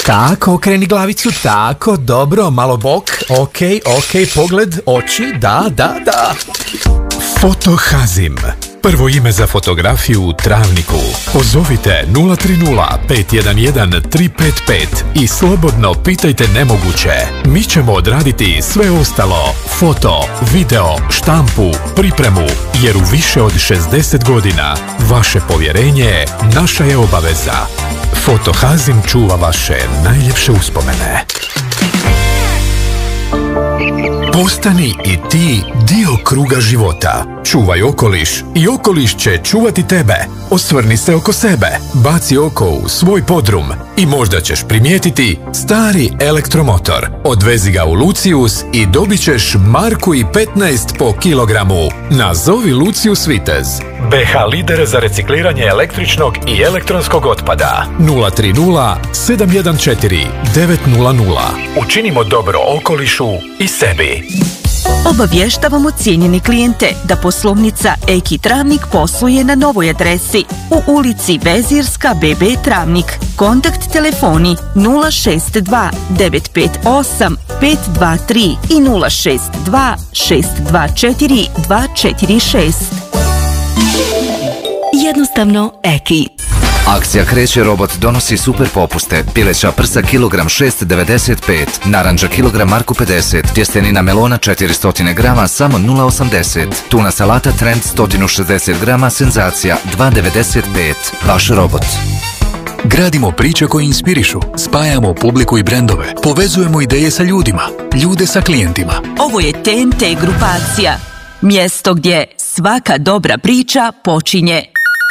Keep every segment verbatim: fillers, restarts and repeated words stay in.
Tako, okreni glavicu, tako, dobro, malo bok, ok, ok, pogled, oči, da, da, da. Fotohazim. Prvo ime za fotografiju u Travniku. Pozovite nula tri nula pet jedan jedan tri pet pet i slobodno pitajte nemoguće. Mi ćemo odraditi sve ostalo. Foto, video, štampu, pripremu. Jer u više od šezdeset godina vaše povjerenje naša je obaveza. Fotohazim čuva vaše najljepše uspomene. Postani i ti dio kruga života. Čuvaj okoliš i okoliš će čuvati tebe. Osvrni se oko sebe, baci oko u svoj podrum i možda ćeš primijetiti stari elektromotor. Odvezi ga u Lucius i dobit ćeš marku i petnaest po kilogramu. Nazovi Lucius Vitez. B H lider za recikliranje električnog i elektronskog otpada. nula tri nula sedam jedan četiri devet nula nula. Učinimo dobro okolišu i sebi. Obavještavamo cijenjene klijente da poslovnica Eki Travnik posluje na novoj adresi u ulici Vezirska B B Travnik. Kontakt telefoni nula šest dva devet pet osam pet dva tri i nula šest dva šest dva četiri dva četiri šest. Jednostavno Eki. Akcija Kreće robot donosi super popuste. Pileća prsa kilogram šest devedeset pet, naranđa kilogram marku pedeset, tjestenina melona četiristo grama samo nula osamdeset, tuna salata Trend sto šezdeset grama senzacija dva devedeset pet. Vaš robot. Gradimo priče koje inspirišu, spajamo publiku i brendove, povezujemo ideje sa ljudima, ljude sa klijentima. Ovo je T N T grupacija. Mjesto gdje svaka dobra priča počinje.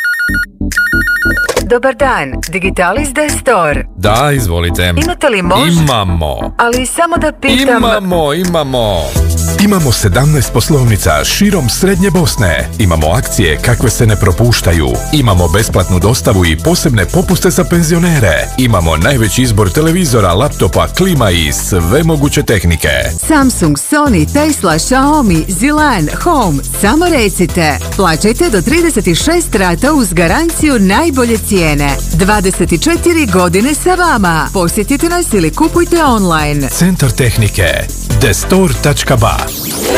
Dobar dan, Digitalis de Store. Da, izvolite. Imate li mož? Imamo. Ali samo da pitam... Imamo, imamo. Imamo sedamnaest poslovnica širom Srednje Bosne. Imamo akcije kakve se ne propuštaju. Imamo besplatnu dostavu i posebne popuste za penzionere. Imamo najveći izbor televizora, laptopa, klima i sve moguće tehnike. Samsung, Sony, Tesla, Xiaomi, Zilan, Home. Samo recite. Plaćajte do trideset šest rata uz garanciju najbolje cijene. dvadeset četiri godine sa vama. Posjetite nas ili kupujte online. Centar tehnike. destor tačka ba